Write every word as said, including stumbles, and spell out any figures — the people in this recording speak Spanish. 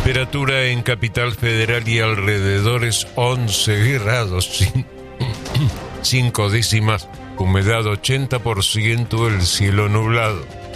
Temperatura en Capital Federal y alrededores once grados, cinco décimas, humedad ochenta por ciento, el cielo nublado.